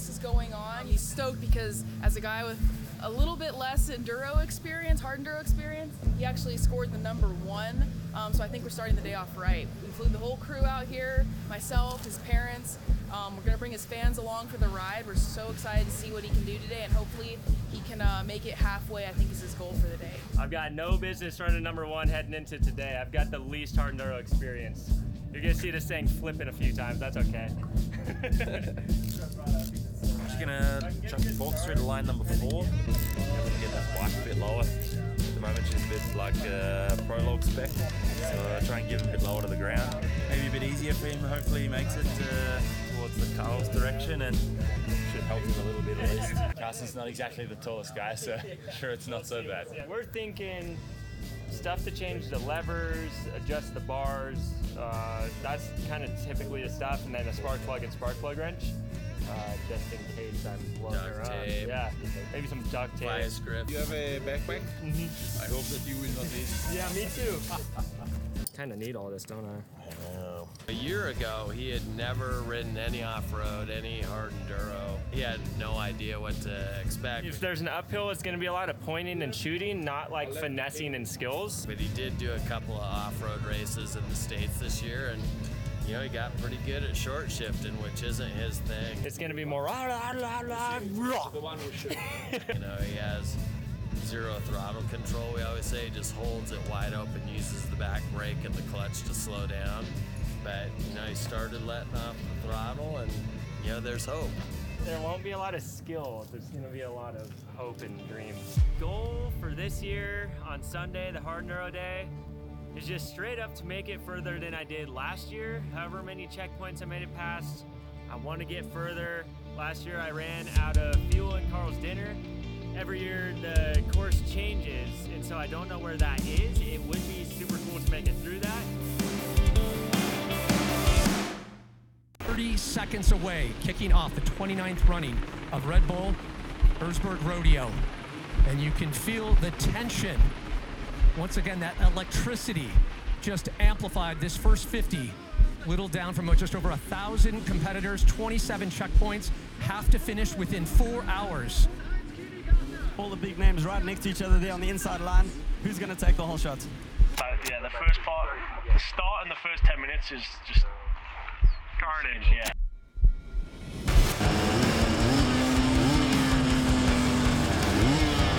race is going on. He's stoked because as a guy with a little bit less enduro experience, hard enduro experience, he actually scored the #1. So I think we're starting the day off right. We flew the whole crew out here, myself, his parents. We're gonna bring his fans along for the ride. We're so excited to see what he can do today, and hopefully he can make it halfway, I think is his goal for the day. I've got no business running #1 heading into today. I've got the least hard enduro experience. You're gonna see this thing flipping a few times, that's okay. Just gonna jump forks through to line #4. Get that bike a bit lower. At the moment she's a bit like prologue spec, so try and give him a bit lower to the ground. Maybe a bit easier for him, hopefully he makes it towards the Carl's direction and should help him a little bit at least. Carson's not exactly the tallest guy, so sure it's not so bad. We're thinking stuff to change the levers, adjust the bars, that's kind of typically the stuff, and then a spark plug and spark plug wrench. Just in case I'm blowing her up. Yeah, maybe some duct tape. Fire script. You have a backpack? I hope that you will not need it. Yeah, me too. Kind of need all this, don't I? A year ago, he had never ridden any off-road, any hard enduro. He had no idea what to expect. If there's an uphill, it's going to be a lot of pointing and shooting, not like finessing and skills. But he did do a couple of off-road races in the States this year, and you know, he got pretty good at short shifting, which isn't his thing. It's going to be more You know, he has zero throttle control, we always say. He just holds it wide open, uses the back brake and the clutch to slow down. But, you know, he started letting off the throttle, and, you know, there's hope. There won't be a lot of skill. There's going to be a lot of hope and dreams. Goal for this year on Sunday, the Hard Enduro Day, is just straight up to make it further than I did last year. However many checkpoints I made it past, I want to get further. Last year I ran out of fuel in Carl's Dinner. Every year the course changes, and so I don't know where that is. It would be super cool to make it through that. 30 seconds away, kicking off the 29th running of Red Bull Erzberg Rodeo. And you can feel the tension. Once again, that electricity just amplified this first 50. Whittled down from just over 1,000 competitors, 27 checkpoints, have to finish within 4 hours. All the big names right next to each other there on the inside line. Who's going to take the whole shot? Yeah, the first part, the start and the first 10 minutes is just carnage, yeah.